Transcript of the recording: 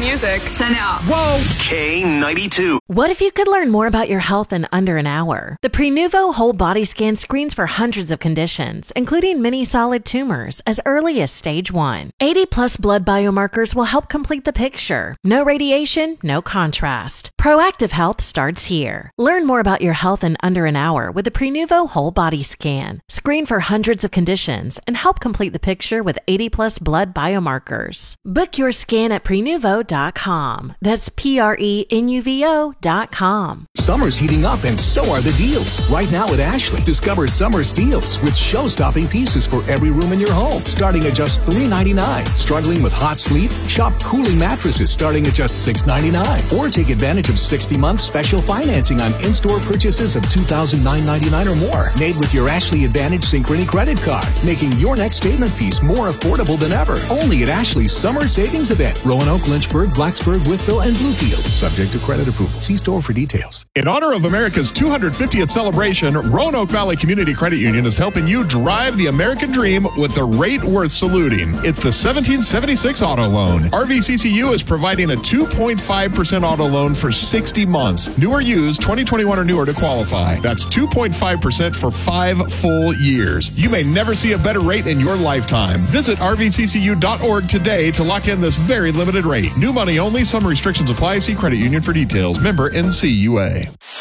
music. 菜鸟 Whoa! K92. What if you could learn more about your health in under an hour? The Prenuvo Whole Body Scan screens for hundreds of conditions, including many solid tumors, as early as stage 1. 80-plus blood biomarkers will help complete the picture. No radiation, no contrast. Proactive health starts here. Learn more about your health in under an hour with the Prenuvo Whole Body Scan. Screen for hundreds of conditions and help complete the picture with 80-plus blood biomarkers. Book your scan at Prenuvo.com. That's Prenuvo.com. Summer's heating up and so are the deals. Right now at Ashley, discover summer's deals with show-stopping pieces for every room in your home, starting at just $3.99. Struggling with hot sleep? Shop cooling mattresses starting at just $6.99. Or take advantage of 60-month special financing on in-store purchases of $2,999 or more. Made with your Ashley Advantage Synchrony credit card, making your next statement piece more affordable than ever. Only at Ashley's Summer Savings Event. Roanoke, Lynchburg, Blacksburg, Wytheville, and Bluefield. Subject to credit approval. See store for details. In honor of America's 250th celebration, Roanoke Valley Community Credit Union is helping you drive the American dream with a rate worth saluting. It's the 1776 auto loan. RVCCU is providing a 2.5% auto loan for 60 months. New or used, 2021 or newer to qualify. That's 2.5% for 5 full years. You may never see a better rate in your lifetime. Visit rvccu.org today to lock in this very limited rate. New money only. Some restrictions apply. See credit union for details. Member NCUA.